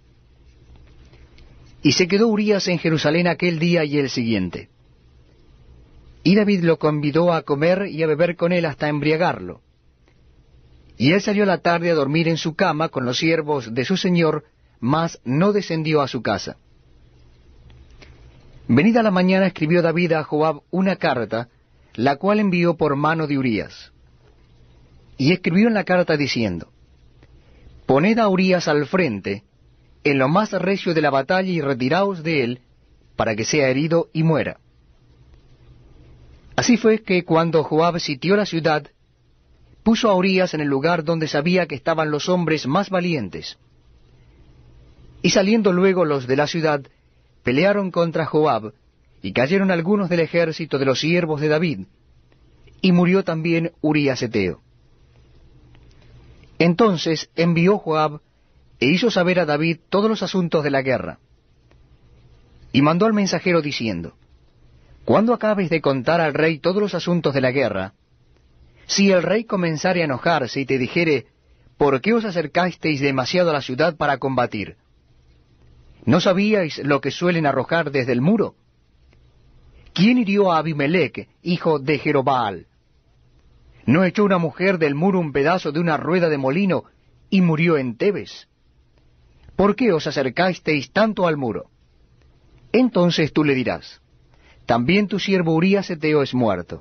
Y se quedó Urías en Jerusalén aquel día y el siguiente. Y David lo convidó a comer y a beber con él hasta embriagarlo. Y él salió a la tarde a dormir en su cama con los siervos de su señor, mas no descendió a su casa. Venida la mañana escribió David a Joab una carta, la cual envió por mano de Urías. Y escribió en la carta diciendo, poned a Urías al frente, en lo más recio de la batalla, y retiraos de él, para que sea herido y muera. Así fue que cuando Joab sitió la ciudad, puso a Urías en el lugar donde sabía que estaban los hombres más valientes. Y saliendo luego los de la ciudad, pelearon contra Joab, y cayeron algunos del ejército de los siervos de David, y murió también Urías Heteo. Entonces envió Joab, e hizo saber a David todos los asuntos de la guerra. Y mandó al mensajero diciendo, cuando acabes de contar al rey todos los asuntos de la guerra, si el rey comenzare a enojarse y te dijere, ¿por qué os acercasteis demasiado a la ciudad para combatir? ¿No sabíais lo que suelen arrojar desde el muro? ¿Quién hirió a Abimelech, hijo de Jerobaal? ¿No echó una mujer del muro un pedazo de una rueda de molino y murió en Tebes? ¿Por qué os acercasteis tanto al muro? Entonces tú le dirás, también tu siervo Urías Heteo es muerto.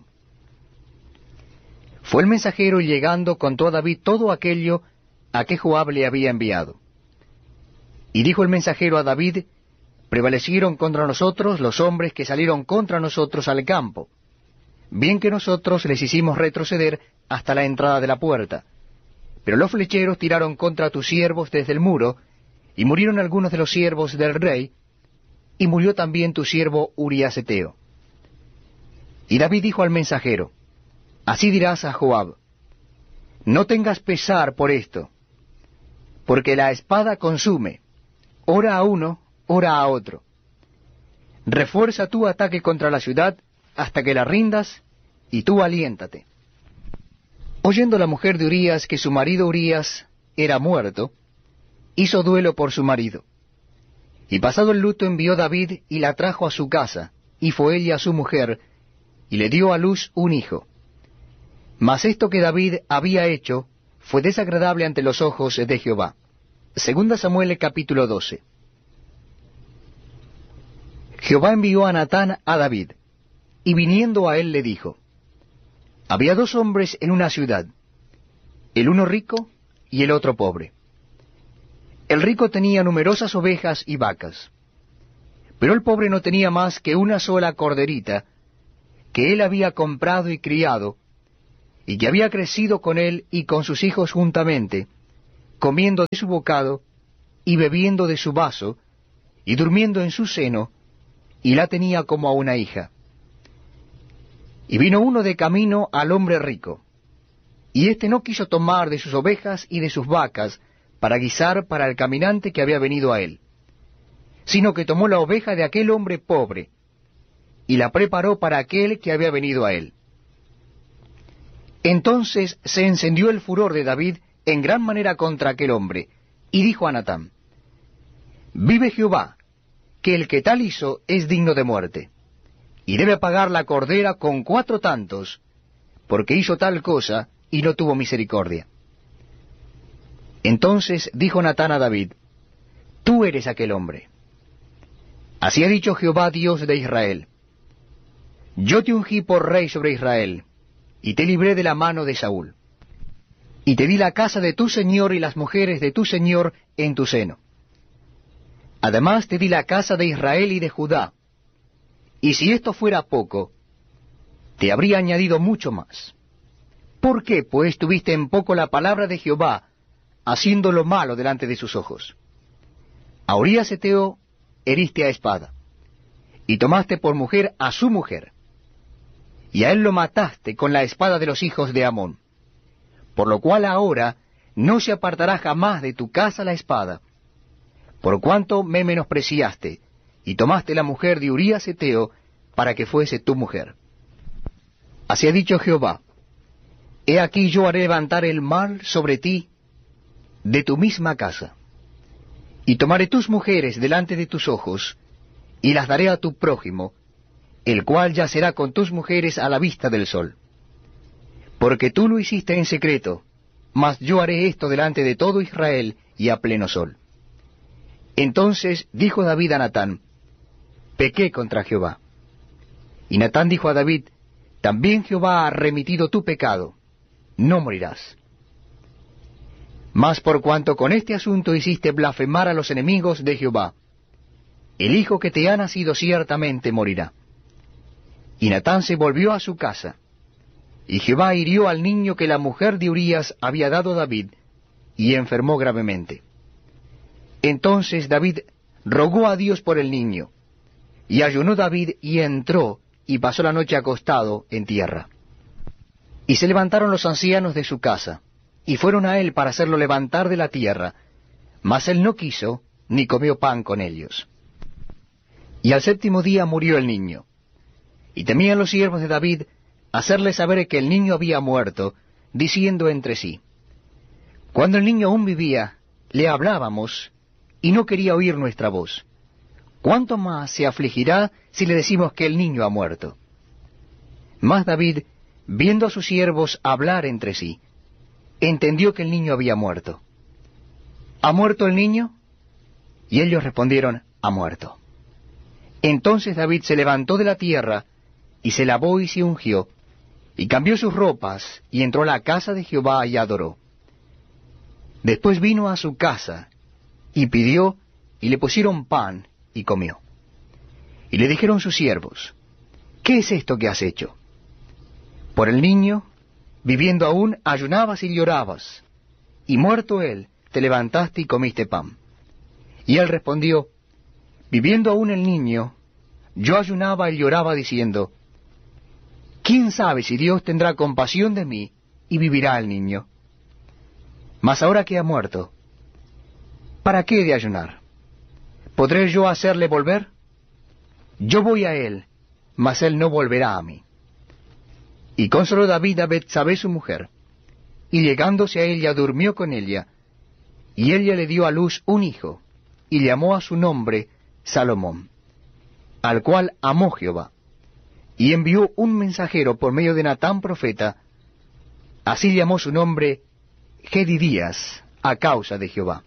Fue el mensajero, y llegando contó a David todo aquello a que Joab le había enviado. Y dijo el mensajero a David, prevalecieron contra nosotros los hombres que salieron contra nosotros al campo, bien que nosotros les hicimos retroceder hasta la entrada de la puerta. Pero los flecheros tiraron contra tus siervos desde el muro, y murieron algunos de los siervos del rey, y murió también tu siervo Urías Heteo. Y David dijo al mensajero, así dirás a Joab, no tengas pesar por esto, porque la espada consume, ora a uno, ora a otro. Refuerza tu ataque contra la ciudad hasta que la rindas, y tú aliéntate. Oyendo la mujer de Urías que su marido Urías era muerto, hizo duelo por su marido. Y pasado el luto envió David y la trajo a su casa, y fue ella su mujer, y le dio a luz un hijo. Mas esto que David había hecho fue desagradable ante los ojos de Jehová. Segunda Samuel capítulo doce. Jehová envió a Natán a David, y viniendo a él le dijo, había dos hombres en una ciudad, el uno rico y el otro pobre. El rico tenía numerosas ovejas y vacas, pero el pobre no tenía más que una sola corderita, que él había comprado y criado, y que había crecido con él y con sus hijos juntamente, comiendo de su bocado y bebiendo de su vaso, y durmiendo en su seno, y la tenía como a una hija. Y vino uno de camino al hombre rico, y éste no quiso tomar de sus ovejas y de sus vacas para guisar para el caminante que había venido a él, sino que tomó la oveja de aquel hombre pobre, y la preparó para aquel que había venido a él. Entonces se encendió el furor de David en gran manera contra aquel hombre, y dijo a Natán: Vive Jehová, que el que tal hizo es digno de muerte, y debe pagar la cordera con cuatro tantos, porque hizo tal cosa y no tuvo misericordia. Entonces dijo Natán a David: Tú eres aquel hombre. Así ha dicho Jehová Dios de Israel: Yo te ungí por rey sobre Israel, y te libré de la mano de Saúl, y te di la casa de tu señor y las mujeres de tu señor en tu seno. Además te di la casa de Israel y de Judá, y si esto fuera poco, te habría añadido mucho más. ¿Por qué, pues, tuviste en poco la palabra de Jehová, haciendo lo malo delante de sus ojos? A Urías Heteo heriste a espada, y tomaste por mujer a su mujer, y a él lo mataste con la espada de los hijos de Amón, por lo cual ahora no se apartará jamás de tu casa la espada, por cuanto me menospreciaste, y tomaste la mujer de Urías Heteo para que fuese tu mujer. Así ha dicho Jehová: He aquí yo haré levantar el mal sobre ti de tu misma casa, y tomaré tus mujeres delante de tus ojos, y las daré a tu prójimo, el cual yacerá con tus mujeres a la vista del sol. Porque tú lo hiciste en secreto, mas yo haré esto delante de todo Israel y a pleno sol. Entonces dijo David a Natán: Pequé contra Jehová. Y Natán dijo a David: También Jehová ha remitido tu pecado, no morirás. Mas por cuanto con este asunto hiciste blasfemar a los enemigos de Jehová, el hijo que te ha nacido ciertamente morirá. Y Natán se volvió a su casa, y Jehová hirió al niño que la mujer de Urías había dado a David, y enfermó gravemente. Entonces David rogó a Dios por el niño, y ayunó David, y entró, y pasó la noche acostado en tierra. Y se levantaron los ancianos de su casa, y fueron a él para hacerlo levantar de la tierra, mas él no quiso, ni comió pan con ellos. Y al séptimo día murió el niño. Y temían los siervos de David hacerle saber que el niño había muerto, diciendo entre sí: Cuando el niño aún vivía, le hablábamos, y no quería oír nuestra voz. ¿Cuánto más se afligirá si le decimos que el niño ha muerto? Mas David, viendo a sus siervos hablar entre sí, entendió que el niño había muerto. ¿Ha muerto el niño? Y ellos respondieron: ha muerto. Entonces David se levantó de la tierra, y se lavó y se ungió, y cambió sus ropas, y entró a la casa de Jehová y adoró. Después vino a su casa, y pidió, y le pusieron pan, y comió. Y le dijeron sus siervos: ¿Qué es esto que has hecho? Por el niño, viviendo aún, ayunabas y llorabas, y muerto él, te levantaste y comiste pan. Y él respondió: Viviendo aún el niño, yo ayunaba y lloraba diciendo: ¿Quién sabe si Dios tendrá compasión de mí y vivirá el niño? Mas ahora que ha muerto, ¿para qué he de ayunar? ¿Podré yo hacerle volver? Yo voy a él, mas él no volverá a mí. Y consoló David a Betsabé su mujer, y llegándose a ella durmió con ella, y ella le dio a luz un hijo, y llamó a su nombre Salomón, al cual amó Jehová, y envió un mensajero por medio de Natán profeta, así llamó su nombre Gedidías, a causa de Jehová.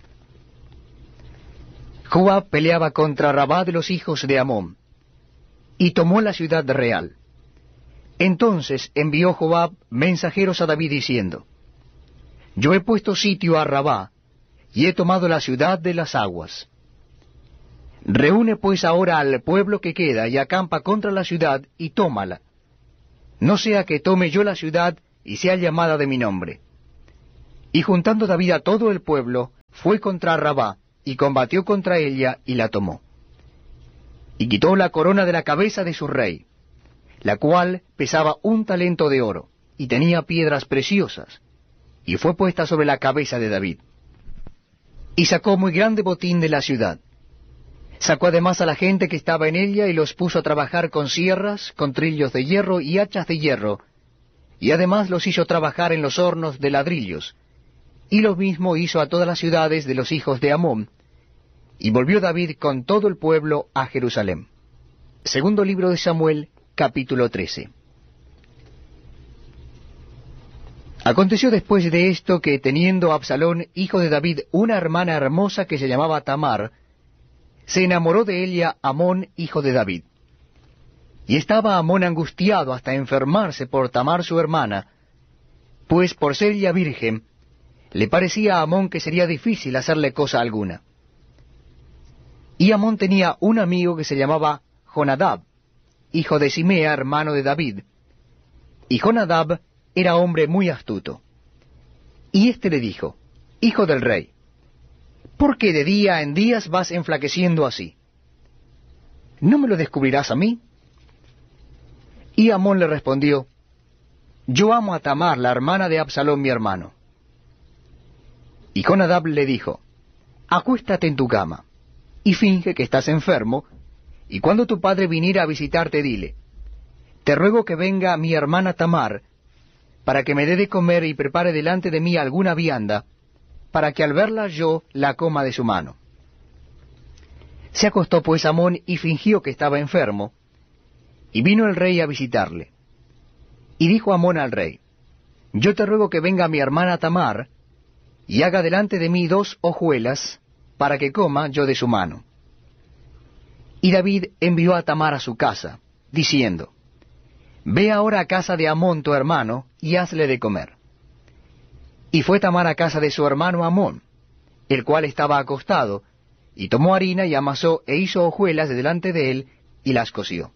Joab peleaba contra Rabá de los hijos de Amón, y tomó la ciudad real. Entonces envió Joab mensajeros a David diciendo: Yo he puesto sitio a Rabá, y he tomado la ciudad de las aguas. Reúne pues ahora al pueblo que queda, y acampa contra la ciudad, y tómala. No sea que tome yo la ciudad, y sea llamada de mi nombre. Y juntando David a todo el pueblo, fue contra Rabá, y combatió contra ella, y la tomó. Y quitó la corona de la cabeza de su rey, la cual pesaba un talento de oro, y tenía piedras preciosas, y fue puesta sobre la cabeza de David. Y sacó muy grande botín de la ciudad. Sacó además a la gente que estaba en ella, y los puso a trabajar con sierras, con trillos de hierro y hachas de hierro, y además los hizo trabajar en los hornos de ladrillos. Y lo mismo hizo a todas las ciudades de los hijos de Amón, y volvió David con todo el pueblo a Jerusalén. Segundo libro de Samuel, capítulo trece. Aconteció después de esto que, teniendo Absalón, hijo de David, una hermana hermosa que se llamaba Tamar, se enamoró de ella Amón, hijo de David. Y estaba Amón angustiado hasta enfermarse por Tamar su hermana, pues por ser ella virgen, le parecía a Amón que sería difícil hacerle cosa alguna. Y Amón tenía un amigo que se llamaba Jonadab, hijo de Simea, hermano de David. Y Jonadab era hombre muy astuto. Y éste le dijo: Hijo del rey, ¿por qué de día en días vas enflaqueciendo así? ¿No me lo descubrirás a mí? Y Amón le respondió: Yo amo a Tamar, la hermana de Absalón mi hermano. Y Jonadab le dijo: Acuéstate en tu cama, y finge que estás enfermo, y cuando tu padre viniera a visitarte, dile: Te ruego que venga mi hermana Tamar, para que me dé de comer y prepare delante de mí alguna vianda, para que al verla yo la coma de su mano. Se acostó pues Amón y fingió que estaba enfermo, y vino el rey a visitarle. Y dijo Amón al rey: Yo te ruego que venga mi hermana Tamar, y haga delante de mí dos hojuelas, para que coma yo de su mano. Y David envió a Tamar a su casa, diciendo: Ve ahora a casa de Amón tu hermano, y hazle de comer. Y fue Tamar a casa de su hermano Amón, el cual estaba acostado, y tomó harina y amasó e hizo hojuelas de delante de él, y las coció.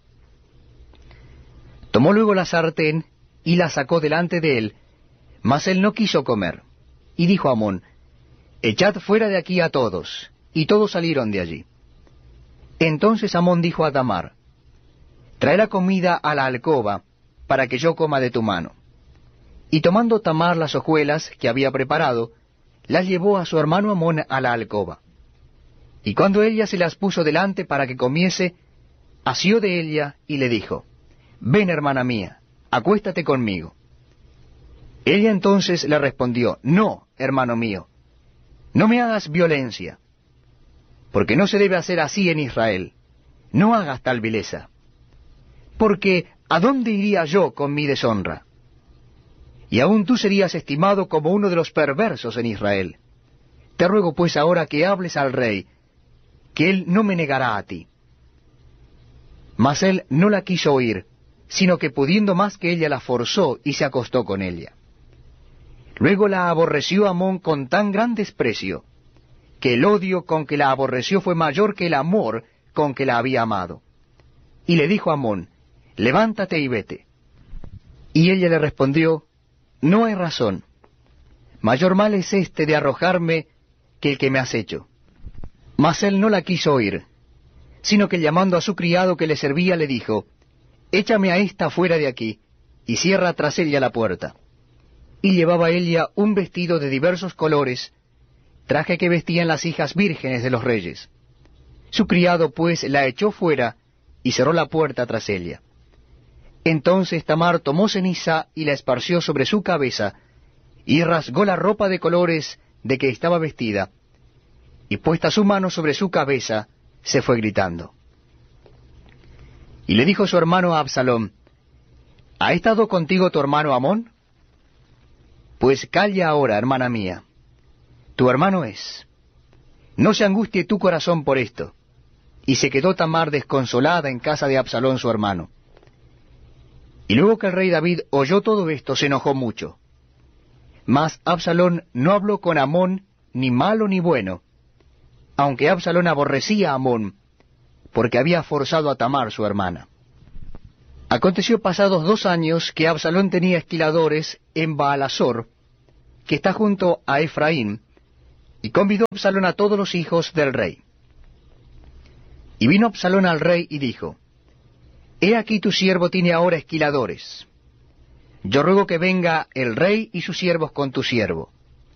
Tomó luego la sartén, y la sacó delante de él, mas él no quiso comer. Y dijo Amón: Echad fuera de aquí a todos. Y todos salieron de allí. Entonces Amón dijo a Tamar: Trae la comida a la alcoba, para que yo coma de tu mano. Y tomando Tamar las hojuelas que había preparado, las llevó a su hermano Amón a la alcoba. Y cuando ella se las puso delante para que comiese, asió de ella y le dijo: Ven, hermana mía, acuéstate conmigo. Ella entonces le respondió: No, hermano mío, no me hagas violencia, porque no se debe hacer así en Israel. No hagas tal vileza, porque ¿a dónde iría yo con mi deshonra? Y aún tú serías estimado como uno de los perversos en Israel. Te ruego pues ahora que hables al rey, que él no me negará a ti. Mas él no la quiso oír, sino que pudiendo más que ella la forzó y se acostó con ella. Luego la aborreció Amón con tan gran desprecio, que el odio con que la aborreció fue mayor que el amor con que la había amado. Y le dijo a Amón: Levántate y vete. Y ella le respondió: No hay razón. Mayor mal es este de arrojarme que el que me has hecho. Mas él no la quiso oír, sino que llamando a su criado que le servía le dijo: Échame a esta fuera de aquí, y cierra tras ella la puerta. Y llevaba ella un vestido de diversos colores, traje que vestían las hijas vírgenes de los reyes. Su criado pues la echó fuera, y cerró la puerta tras ella. Entonces Tamar tomó ceniza y la esparció sobre su cabeza, y rasgó la ropa de colores de que estaba vestida, y puesta su mano sobre su cabeza, se fue gritando. Y le dijo su hermano a Absalón: ¿Ha estado contigo tu hermano Amón? Pues calla ahora, hermana mía, tu hermano es. No se angustie tu corazón por esto. Y se quedó Tamar desconsolada en casa de Absalón su hermano. Y luego que el rey David oyó todo esto, se enojó mucho. Mas Absalón no habló con Amón ni malo ni bueno, aunque Absalón aborrecía a Amón, porque había forzado a Tamar su hermana. Aconteció pasados dos años que Absalón tenía esquiladores en Baalasor, que está junto a Efraín, y convidó Absalón a todos los hijos del rey. Y vino Absalón al rey y dijo, He aquí tu siervo tiene ahora esquiladores. Yo ruego que venga el rey y sus siervos con tu siervo.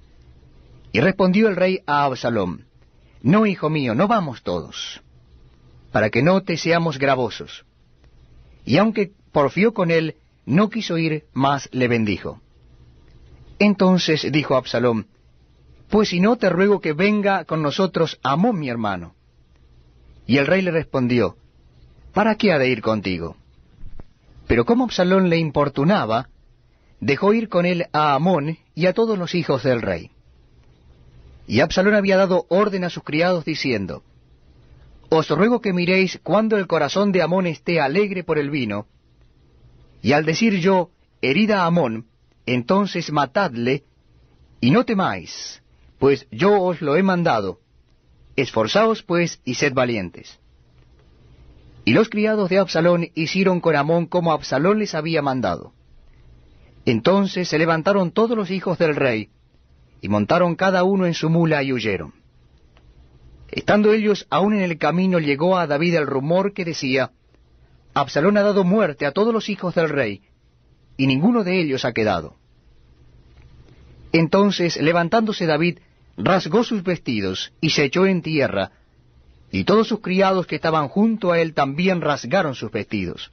Y respondió el rey a Absalón, No, hijo mío, no vamos todos, para que no te seamos gravosos. Y aunque porfió con él, no quiso ir, mas le bendijo. Entonces dijo Absalón, Pues si no, te ruego que venga con nosotros Amón mi hermano. Y el rey le respondió, ¿Para qué ha de ir contigo? Pero como Absalón le importunaba, dejó ir con él a Amón y a todos los hijos del rey. Y Absalón había dado orden a sus criados diciendo, Os ruego que miréis cuando el corazón de Amón esté alegre por el vino, y al decir yo, herida a Amón, entonces matadle, y no temáis, pues yo os lo he mandado. Esforzaos pues y sed valientes. Y los criados de Absalón hicieron con Amón como Absalón les había mandado. Entonces se levantaron todos los hijos del rey, y montaron cada uno en su mula y huyeron. Estando ellos aún en el camino, llegó a David el rumor que decía, Absalón ha dado muerte a todos los hijos del rey, y ninguno de ellos ha quedado. Entonces, levantándose David, rasgó sus vestidos, y se echó en tierra, y todos sus criados que estaban junto a él también rasgaron sus vestidos.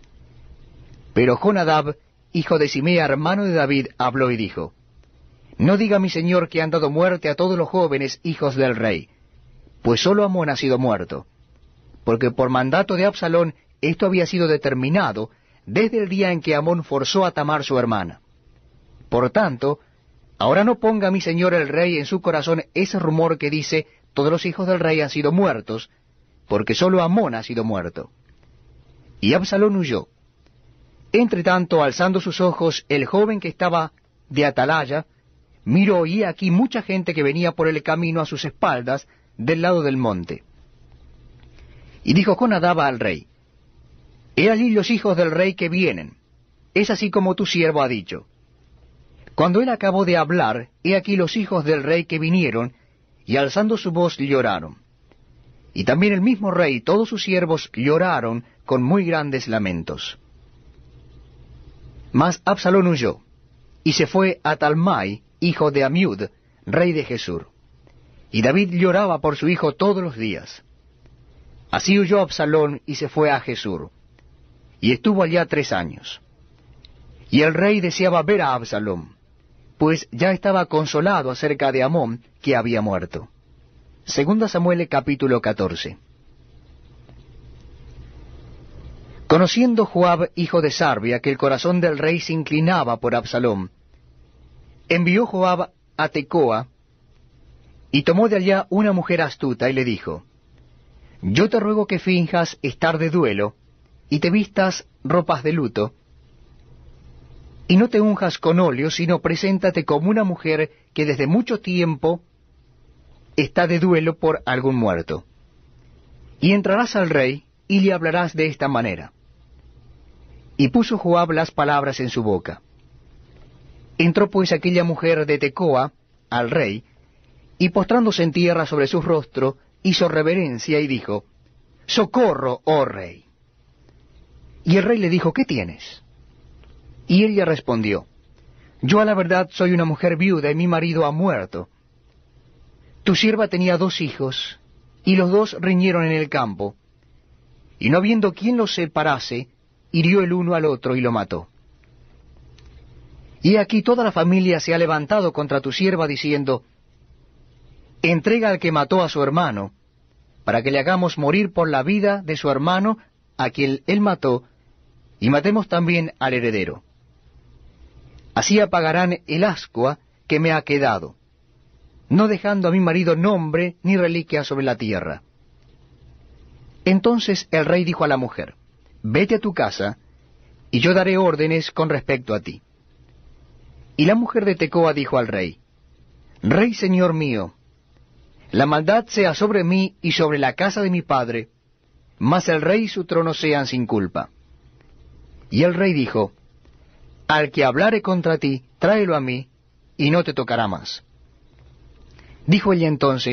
Pero Jonadab, hijo de Simea, hermano de David, habló y dijo, No diga mi señor que han dado muerte a todos los jóvenes hijos del rey, pues sólo Amón ha sido muerto, porque por mandato de Absalón esto había sido determinado desde el día en que Amón forzó a Tamar su hermana. Por tanto, ahora no ponga mi señor el rey en su corazón ese rumor que dice, todos los hijos del rey han sido muertos, porque sólo Amón ha sido muerto. Y Absalón huyó. Entre tanto, alzando sus ojos, el joven que estaba de atalaya, miró y aquí mucha gente que venía por el camino a sus espaldas, del lado del monte. Y dijo Jonadab al rey, He allí los hijos del rey que vienen, es así como tu siervo ha dicho. Cuando él acabó de hablar, he aquí los hijos del rey que vinieron, y alzando su voz lloraron. Y también el mismo rey y todos sus siervos lloraron con muy grandes lamentos. Mas Absalón huyó, y se fue a Talmai, hijo de Amiud, rey de Gesur. Y David lloraba por su hijo todos los días. Así huyó Absalón y se fue a Gesur, y estuvo allá tres años. Y el rey deseaba ver a Absalón, pues ya estaba consolado acerca de Amón, que había muerto. Segunda Samuel capítulo catorce. Conociendo Joab, hijo de Sarbia, que el corazón del rey se inclinaba por Absalón, envió Joab a Tecoa, y tomó de allá una mujer astuta, y le dijo, Yo te ruego que finjas estar de duelo, y te vistas ropas de luto, y no te unjas con óleo, sino preséntate como una mujer que desde mucho tiempo está de duelo por algún muerto. Y entrarás al rey, y le hablarás de esta manera. Y puso Joab las palabras en su boca. Entró pues aquella mujer de Tecoa al rey, y postrándose en tierra sobre su rostro, hizo reverencia y dijo, Socorro, oh rey. Y el rey le dijo, ¿qué tienes? Y ella respondió, Yo a la verdad soy una mujer viuda y mi marido ha muerto. Tu sierva tenía dos hijos, y los dos riñeron en el campo, y no habiendo quien los separase, hirió el uno al otro y lo mató. Y aquí toda la familia se ha levantado contra tu sierva diciendo, Entrega al que mató a su hermano, para que le hagamos morir por la vida de su hermano, a quien él mató, y matemos también al heredero. Así apagarán el ascua que me ha quedado, no dejando a mi marido nombre ni reliquia sobre la tierra. Entonces el rey dijo a la mujer, Vete a tu casa, y yo daré órdenes con respecto a ti. Y la mujer de Tecoa dijo al rey, Rey señor mío, la maldad sea sobre mí y sobre la casa de mi padre, mas el rey y su trono sean sin culpa. Y el rey dijo, al que hablare contra ti, tráelo a mí, y no te tocará más. Dijo ella entonces,